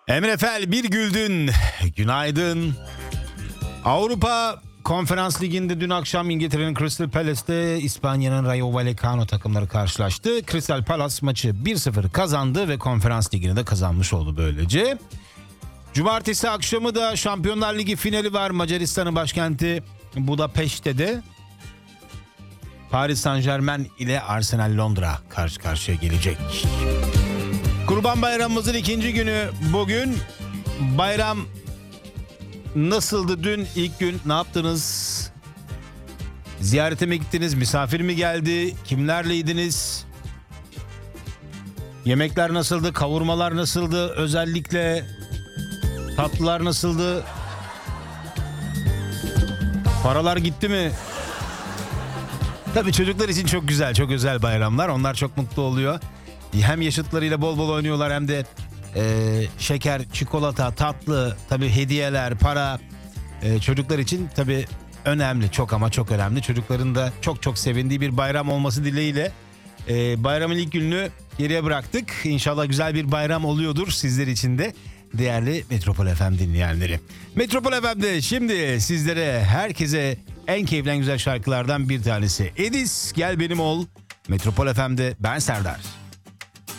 Emre Fel bir güldün. Günaydın. Avrupa Konferans Ligi'nde dün akşam İngiltere'nin Crystal Palace'te İspanya'nın Rayo Vallecano takımları karşılaştı. Crystal Palace maçı 1-0 kazandı ve Konferans Ligi'ni de kazanmış oldu böylece. Cumartesi akşamı da Şampiyonlar Ligi finali var. Macaristan'ın başkenti Budapeşte'de Paris Saint-Germain ile Arsenal Londra karşı karşıya gelecek. Kurban Bayramımızın ikinci günü bugün. Bayram nasıldı dün ilk gün? Ne yaptınız? Ziyarete mi gittiniz? Misafir mi geldi? Kimlerleydiniz? Yemekler nasıldı? Kavurmalar nasıldı? Özellikle tatlılar nasıldı? Paralar gitti mi? Tabii çocuklar için çok güzel, çok özel bayramlar. Onlar çok mutlu oluyor. Hem yaşıtlarıyla bol bol oynuyorlar hem de şeker, çikolata, tatlı, tabii hediyeler, para çocuklar için tabii önemli, çok ama çok önemli. Çocukların da çok çok sevindiği bir bayram olması dileğiyle bayramın ilk gününü geriye bıraktık. İnşallah güzel bir bayram oluyordur sizler için de değerli Metropol FM dinleyenleri. Metropol FM'de şimdi sizlere, herkese en keyifli, en güzel şarkılardan bir tanesi. Edis Gel Benim Ol. Metropol FM'de ben Serdar.